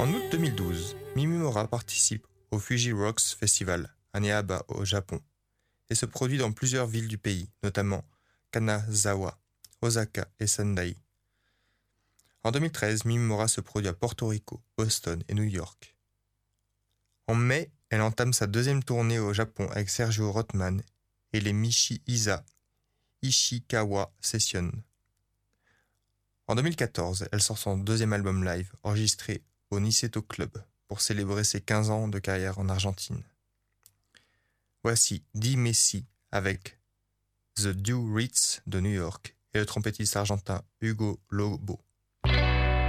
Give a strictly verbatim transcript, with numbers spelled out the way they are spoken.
En août deux mille douze, Mimimura participe au Fuji Rocks Festival à Nehaba au Japon et se produit dans plusieurs villes du pays, notamment Kanazawa, Osaka et Sendai. En deux mille treize, Mimimura se produit à Porto Rico, Boston et New York. En mai, elle entame sa deuxième tournée au Japon avec Sergio Rothman et les Michi-Isa Ishikawa Sessions. En deux mille quatorze, elle sort son deuxième album live, enregistré au Niceto Club, pour célébrer ses quinze ans de carrière en Argentine. Voici Di Messi avec The Dew Ritz de New York et le trompettiste argentin Hugo Lobo.